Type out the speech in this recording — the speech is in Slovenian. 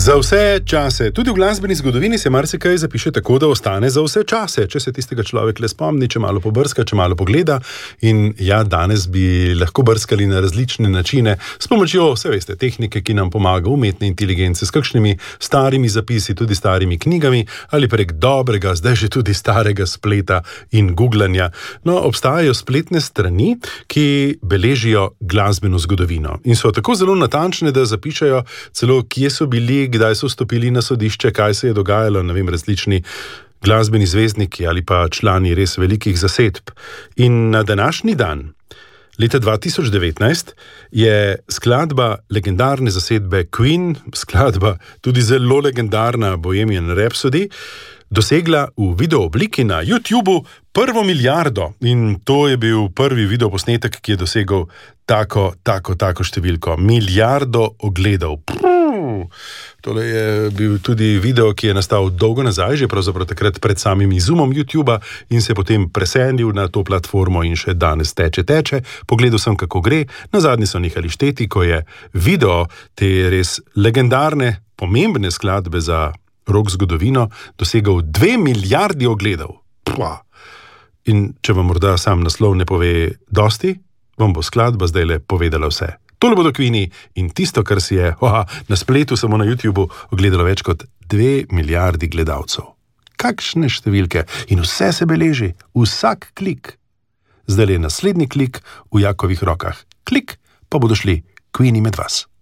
Za vse čase, tudi v glasbeni zgodovini se marsikaj zapiše tako, da ostane za vse čase, če se tistega človek le spomni, če malo pobrska, če malo pogleda. In ja, danes bi lahko brskali na različne načine, s pomočjo, vse veste, tehnike, ki nam pomaga, umetne inteligence, s kakšnimi starimi zapisi, tudi starimi knjigami, ali prek dobrega, zdaj že tudi starega spleta in googlanja. No, obstajajo spletne strani, ki beležijo glasbeno zgodovino in so tako zelo natančne, da zapišajo celo, kje so bili, kdaj so stopili na sodišče, kaj se je dogajalo, ne vem, različni glasbeni zvezdniki ali pa člani res velikih zasedb. In na današnji dan, leta 2019, je skladba legendarne zasedbe Queen, skladba tudi zelo legendarna Bohemian Rhapsody, dosegla v video obliki na YouTubu 1 milijardo in to je bil prvi videoposnetek, ki je dosegel tako številko. Milijardo ogledov. Tole je bil tudi video, ki je nastal dolgo nazaj, že pravzaprav takrat pred samim izumom YouTuba in se potem preselil na to platformo in še danes teče. Pogledal sem, kako gre. Nazadnje so nehali šteti, ko je video te res legendarne, pomembne skladbe za rock zgodovino dosegal 2 milijardi ogledov. In če vam morda sam naslov ne pove dosti, vam bo skladba zdajle povedala vse. Tole bodo Queeni in tisto, kar si je na spletu, samo na YouTubu, ogledalo več kot 2 milijardi gledalcev. Kakšne številke! In vse se beleži, vsak klik. Zdajle je naslednji klik v Jakovih rokah. Klik, pa bodo šli Queeni med vas.